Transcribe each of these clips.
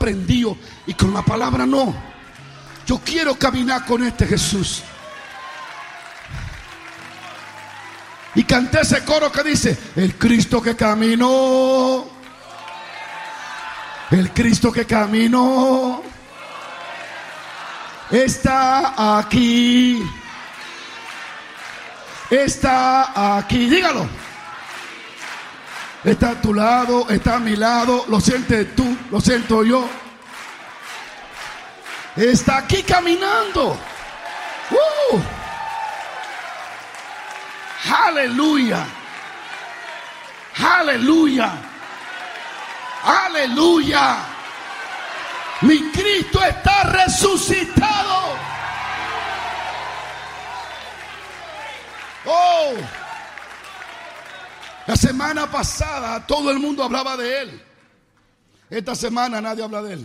aprendido y con la palabra no. Yo quiero caminar con este Jesús. Y canté ese coro que dice: el Cristo que caminó, el Cristo que caminó está aquí, está aquí. Dígalo. Está a tu lado, está a mi lado. Lo sientes tú, lo siento yo. Está aquí caminando. Aleluya. Aleluya. Aleluya. Mi Cristo está resucitado. Oh. La semana pasada todo el mundo hablaba de Él. Esta semana nadie habla de Él.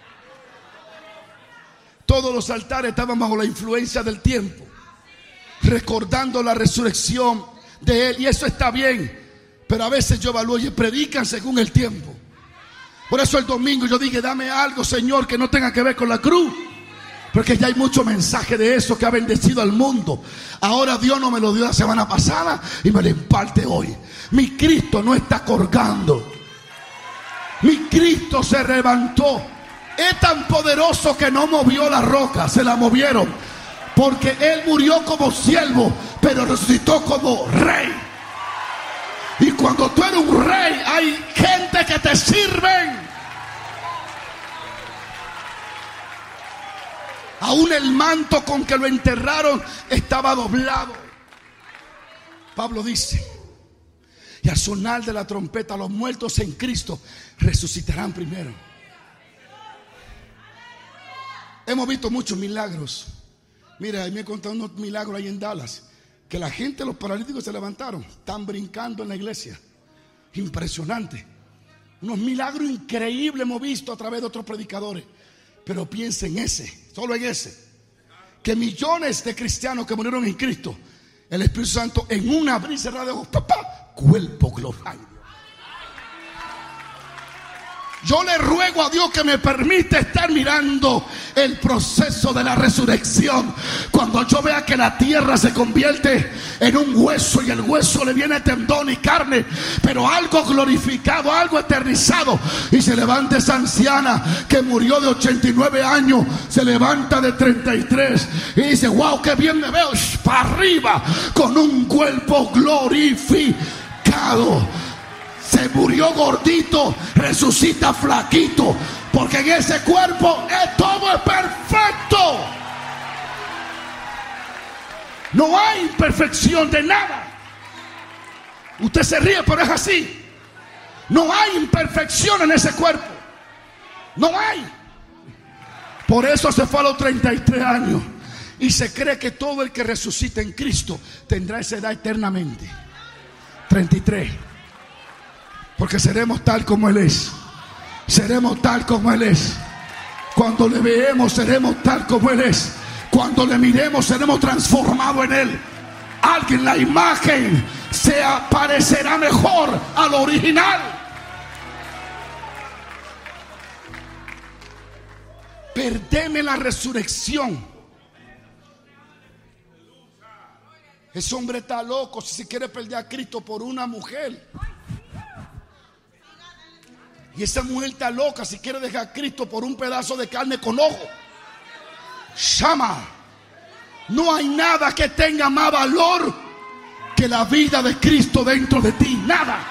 Todos los altares estaban bajo la influencia del tiempo, recordando la resurrección de Él. Y eso está bien, pero a veces yo evalúo y predican según el tiempo. Por eso el domingo yo dije: dame algo, Señor, que no tenga que ver con la cruz, porque ya hay mucho mensaje de eso que ha bendecido al mundo. Ahora Dios no me lo dio la semana pasada y me lo imparte hoy. Mi Cristo no está colgando. Mi Cristo se levantó. Es tan poderoso que no movió la roca, se la movieron. Porque Él murió como siervo, pero resucitó como rey. Y cuando tú eres un rey, hay gente que te sirven. Aún el manto con que lo enterraron estaba doblado. Pablo dice: y al sonar de la trompeta, los muertos en Cristo resucitarán primero. Hemos visto muchos milagros. Mira, me he contado unos milagros ahí en Dallas, que la gente, los paralíticos se levantaron, están brincando en la iglesia. Impresionante. Unos milagros increíbles hemos visto a través de otros predicadores. Pero piensa en ese, solo en ese, que millones de cristianos que murieron en Cristo, el Espíritu Santo en un abrir y cerrar de ojos, papá, cuerpo glorioso. Yo le ruego a Dios que me permita estar mirando el proceso de la resurrección. Cuando yo vea que la tierra se convierte en un hueso y el hueso le viene tendón y carne, pero algo glorificado, algo eternizado. Y se levanta esa anciana que murió de 89 años, se levanta de 33 y dice: wow, qué bien me veo, para arriba, con un cuerpo glorificado. Se murió gordito, resucita flaquito, porque en ese cuerpo todo es perfecto. No hay imperfección de nada. Usted se ríe, pero es así. No hay imperfección en ese cuerpo. No hay. Por eso se fue a los 33 años. Y se cree que todo el que resucita en Cristo tendrá esa edad eternamente. 33. Porque seremos tal como Él es. Seremos tal como Él es. Cuando le veamos, seremos tal como Él es. Cuando le miremos, seremos transformados en Él. Alguien, la imagen se parecerá mejor a lo original. Perdeme la resurrección. Ese hombre está loco si se quiere perder a Cristo por una mujer. Y esa mujer está loca si quiere dejar a Cristo por un pedazo de carne con ojo. Shama. No hay nada que tenga más valor que la vida de Cristo dentro de ti. Nada.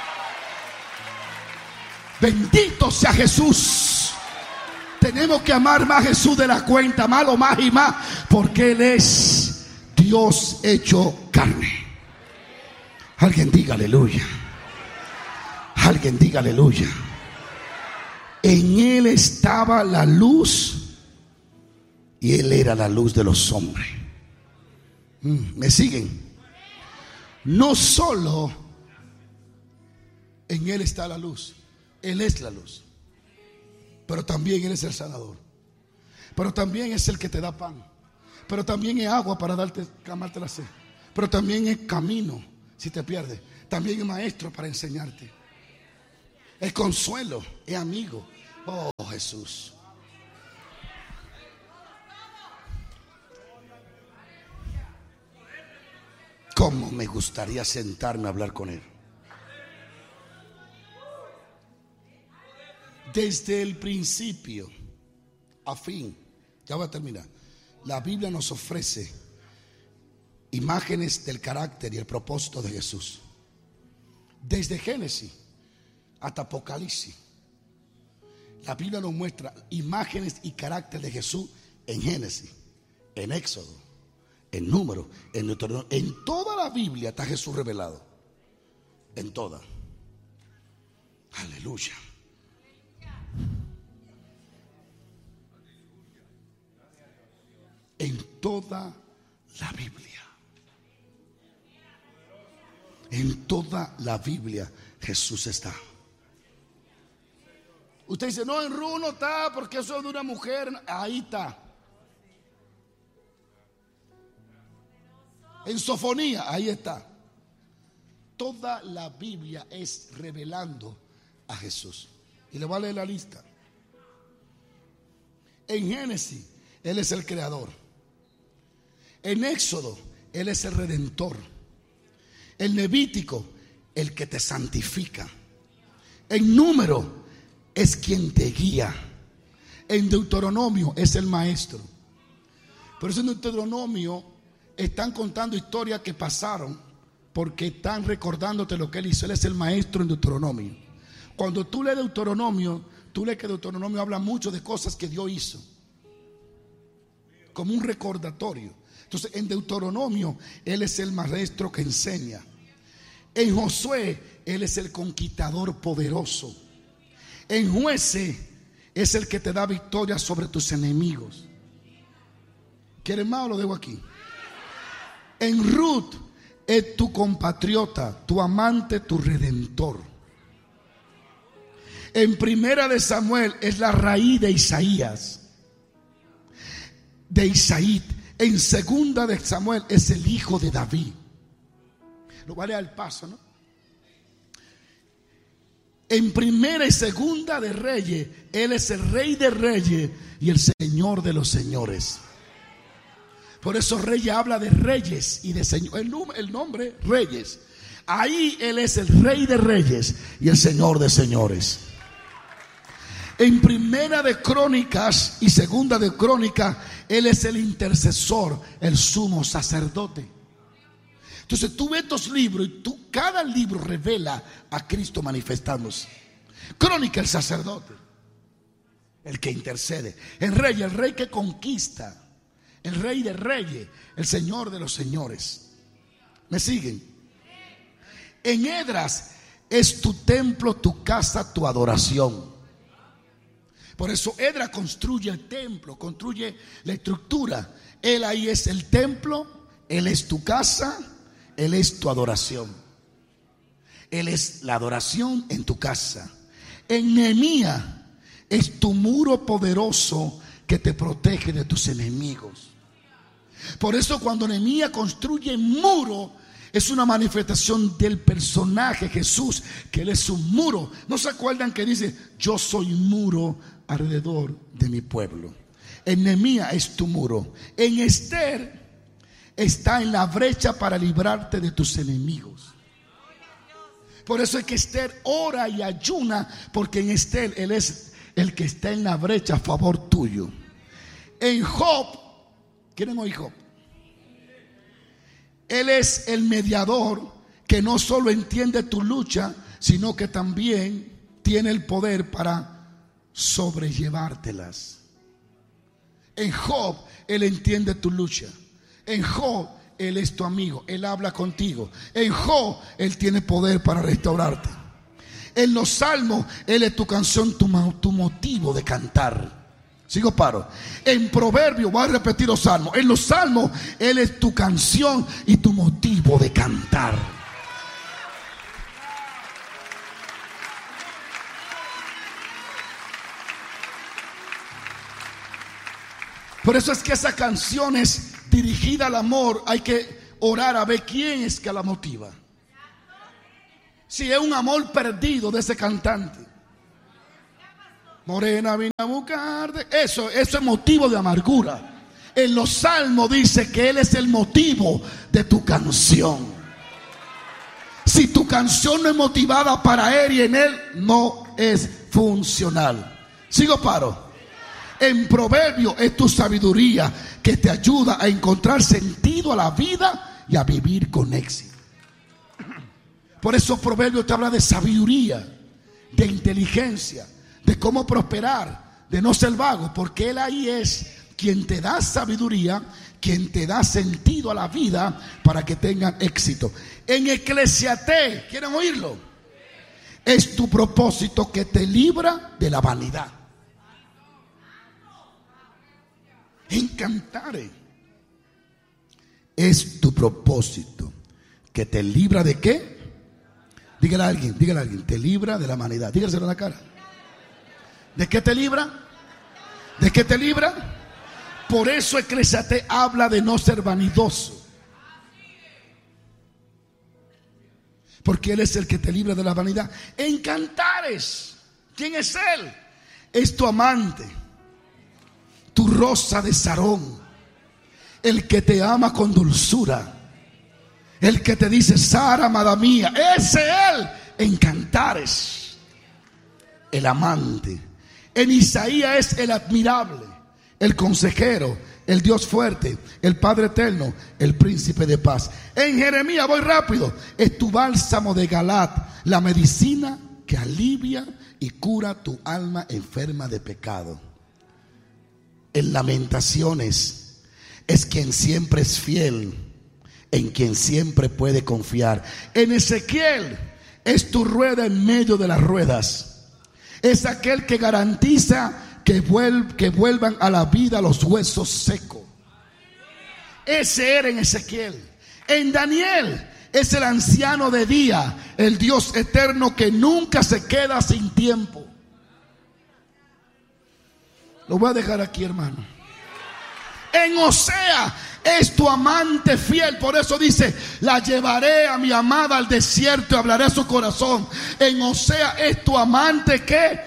Bendito sea Jesús. Tenemos que amar más a Jesús de la cuenta, amarlo más y más, porque Él es Dios hecho carne. Alguien diga aleluya. Alguien diga aleluya. En Él estaba la luz y Él era la luz de los hombres. ¿Me siguen? No solo en Él está la luz, Él es la luz, pero también Él es el sanador, pero también es el que te da pan, pero también es agua para calmarte la sed, pero también es camino si te pierdes, también es maestro para enseñarte. El consuelo, es amigo. Oh Jesús. ¿Cómo me gustaría sentarme a hablar con Él? Desde el principio a fin, ya voy a terminar. La Biblia nos ofrece imágenes del carácter y el propósito de Jesús. Desde Génesis hasta Apocalipsis, la Biblia nos muestra imágenes y carácter de Jesús en Génesis, en Éxodo, en Números, en Deuteronomio. En toda la Biblia está Jesús revelado. En toda. Aleluya. En toda la Biblia. En toda la Biblia Jesús está. Usted dice, no, en Ruth no está porque eso es de una mujer. Ahí está. En Sofonía, ahí está. Toda la Biblia es revelando a Jesús. Y le voy a leer la lista. En Génesis, Él es el creador. En Éxodo, Él es el redentor. En Levítico, el que te santifica. En Número, es quien te guía. En Deuteronomio, es el maestro. Por eso en Deuteronomio están contando historias que pasaron, porque están recordándote lo que Él hizo. Él es el maestro en Deuteronomio. Cuando tú lees Deuteronomio, tú lees que Deuteronomio habla mucho de cosas que Dios hizo, como un recordatorio. Entonces en Deuteronomio Él es el maestro que enseña. En Josué Él es el conquistador poderoso. En Jueces es el que te da victoria sobre tus enemigos. ¿Quieres más o lo dejo aquí? En Ruth es tu compatriota, tu amante, tu redentor. En Primera de Samuel es la raíz de Isaías, de Isaí. En Segunda de Samuel es el hijo de David. Lo vale al paso, ¿no? En Primera y Segunda de Reyes, Él es el Rey de Reyes y el Señor de los señores. Por eso Reyes habla de reyes y de señor. El nombre Reyes. Ahí Él es el Rey de Reyes y el Señor de señores. En Primera de Crónicas y Segunda de Crónicas, Él es el intercesor, el sumo sacerdote. Entonces tú ves estos libros y cada libro revela a Cristo manifestándose. Crónica, el sacerdote, el que intercede. En Reyes, el rey que conquista. El Rey de Reyes, el Señor de los señores. ¿Me siguen? En Esdras es tu templo, tu casa, tu adoración. Por eso Esdras construye el templo, construye la estructura. Él ahí es el templo, Él es tu casa, Él es tu adoración. Él es la adoración en tu casa. En Nehemías es tu muro poderoso que te protege de tus enemigos. Por eso cuando Nehemías construye muro, es una manifestación del personaje Jesús, que Él es un muro. ¿No se acuerdan que dice, yo soy muro alrededor de mi pueblo? En Nehemías es tu muro. En Esther está en la brecha para librarte de tus enemigos. Por eso es que Esther ora y ayuna, porque en Esther Él es el que está en la brecha a favor tuyo. En Job, ¿quieren oír Job? Él es el mediador que no solo entiende tu lucha, sino que también tiene el poder para sobrellevártelas. En Job, Él entiende tu lucha. En Job, Él es tu amigo. Él habla contigo. En Job, Él tiene poder para restaurarte. En los salmos, Él es tu canción, tu motivo de cantar. Sigo paro. En Proverbios, voy a repetir los salmos. En los salmos, Él es tu canción y tu motivo de cantar. Por eso es que esa canción es dirigida al amor. Hay que orar a ver quién es que la motiva. Si es un amor perdido de ese cantante. Morena vine a buscarte. Eso es motivo de amargura. En los salmos dice que Él es el motivo de tu canción. Si tu canción no es motivada para Él y en Él, no es funcional. ¿Sigo paro? En Proverbio es tu sabiduría que te ayuda a encontrar sentido a la vida y a vivir con éxito. Por eso Proverbio te habla de sabiduría, de inteligencia, de cómo prosperar, de no ser vago, porque Él ahí es quien te da sabiduría, quien te da sentido a la vida para que tengan éxito. En Eclesiastés, ¿quieren oírlo? Es tu propósito que te libra de la vanidad. En Cantares es tu propósito que te libra de ¿qué? Dígale a alguien, te libra de la vanidad. Dígaselo en la cara. ¿De qué te libra? ¿De qué te libra? Por eso Eclesiastés habla de no ser vanidoso. Porque Él es el que te libra de la vanidad. En Cantares, ¿quién es Él? Es tu amante, tu rosa de Sarón, el que te ama con dulzura, el que te dice Sara, amada mía. Ese Él en Cantares, el amante. En Isaías es el admirable, el consejero, el Dios fuerte, el Padre eterno, el príncipe de paz. En Jeremías, voy rápido, es tu bálsamo de Galat, la medicina que alivia y cura tu alma enferma de pecado. En Lamentaciones es quien siempre es fiel, en quien siempre puede confiar. En Ezequiel es tu rueda en medio de las ruedas. Es aquel que garantiza que vuelvan a la vida los huesos secos. Ese era en Ezequiel. En Daniel es el anciano de día, el Dios eterno que nunca se queda sin tiempo. Lo voy a dejar aquí, hermano. En Osea es tu amante fiel. Por eso dice, la llevaré a mi amada al desierto y hablaré a su corazón. En Osea es tu amante que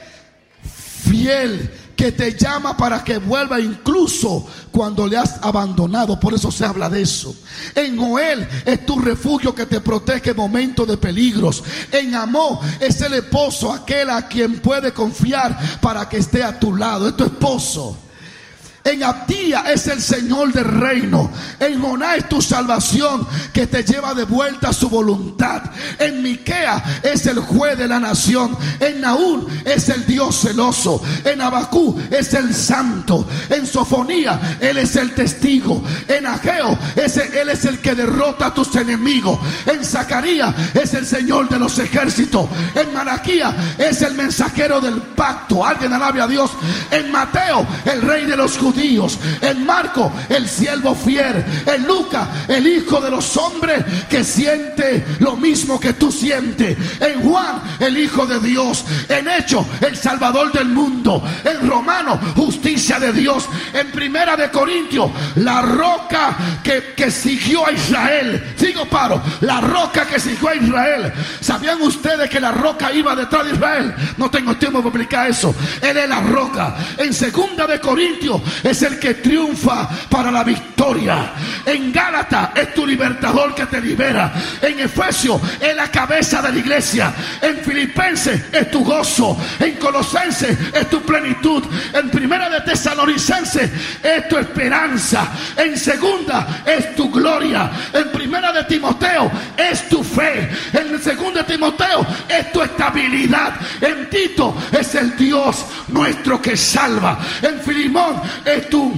fiel, que te llama para que vuelva incluso cuando le has abandonado. Por eso se habla de eso. En Joel es tu refugio que te protege en momentos de peligros. En Amós es el esposo, aquel a quien puede confiar para que esté a tu lado. Es tu esposo. En Abdía es el Señor del reino. En Jonás es tu salvación que te lleva de vuelta a su voluntad. En Miquea es el juez de la nación. En Nahum es el Dios celoso. En Abacú es el santo. En Sofonía Él es el testigo. En Ageo Él es el que derrota a tus enemigos. En Zacarías es el Señor de los ejércitos. En Malaquías es el mensajero del pacto. Alguien alabe a Dios. En Mateo el rey de los judíos. En Marco el siervo fiel. En Lucas el hijo de los hombres que siente lo mismo que tú sientes. En Juan el hijo de Dios. En Hechos el salvador del mundo. En Romanos justicia de Dios. En Primera de Corintios la roca que siguió a Israel. Sigo paro. La roca que siguió a Israel. ¿Sabían ustedes que la roca iba detrás de Israel? No tengo tiempo de explicar eso. Él es la roca. En Segunda de Corintios es el que triunfa para la victoria. En Gálatas es tu libertador que te libera. En Efesios es la cabeza de la iglesia. En Filipenses es tu gozo. En Colosenses es tu plenitud. En Primera de Tesalonicenses es tu esperanza. En Segunda es tu gloria. En Primera de Timoteo es tu fe. En Segunda de Timoteo es tu estabilidad. En Tito es el Dios nuestro que salva. En Filimón es tu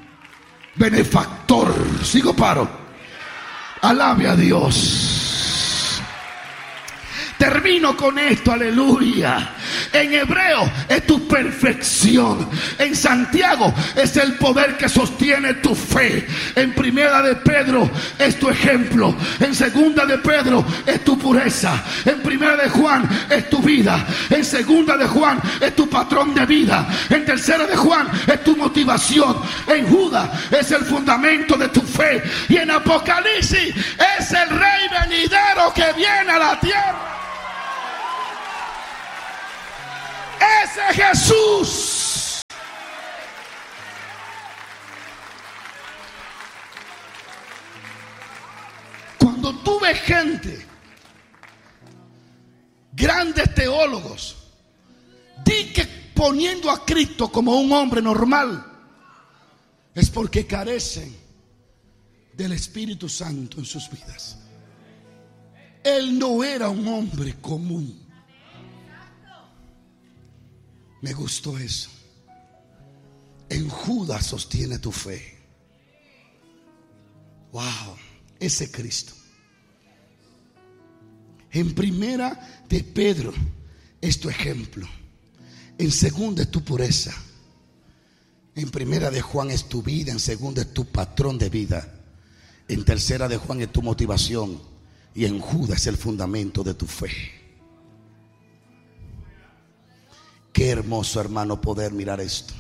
benefactor. Sigo paro. Alabe a Dios. Termino con esto, aleluya. En Hebreo es tu perfección. En Santiago es el poder que sostiene tu fe. En Primera de Pedro es tu ejemplo. En Segunda de Pedro es tu pureza. En Primera de Juan es tu vida. En Segunda de Juan es tu patrón de vida. En Tercera de Juan es tu motivación. En Judas es el fundamento de tu fe. Y en Apocalipsis es el rey venidero que viene a la tierra. Ese Jesús. Cuando tú ves gente, grandes teólogos, di que poniendo a Cristo como un hombre normal, es porque carecen del Espíritu Santo en sus vidas. Él no era un hombre común. Me gustó eso. En Judas sostiene tu fe. Wow, ese Cristo. En primera de Pedro es tu ejemplo. En segunda es tu pureza. En primera de Juan es tu vida. En segunda es tu patrón de vida. En tercera de Juan es tu motivación. Y en Judas es el fundamento de tu fe. Qué hermoso, hermano, poder mirar esto.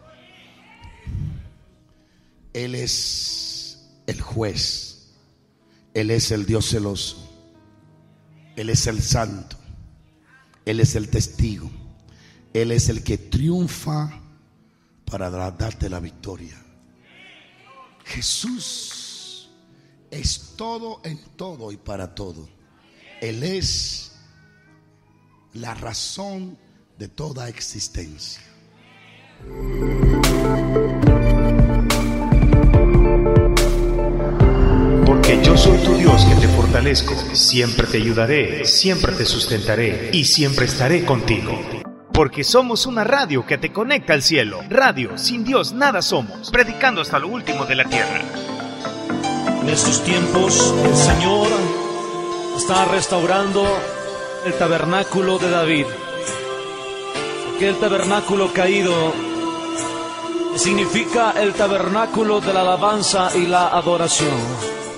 Él es el juez. Él es el Dios celoso. Él es el santo. Él es el testigo. Él es el que triunfa para darte la victoria. Jesús es todo en todo y para todo. Él es la razón de toda existencia. Porque yo soy tu Dios que te fortalezco, siempre te ayudaré, siempre te sustentaré y siempre estaré contigo. Porque somos una radio que te conecta al cielo. Radio, sin Dios nada somos, predicando hasta lo último de la tierra. En estos tiempos el Señor está restaurando el tabernáculo de David. Aquel tabernáculo caído significa el tabernáculo de la alabanza y la adoración.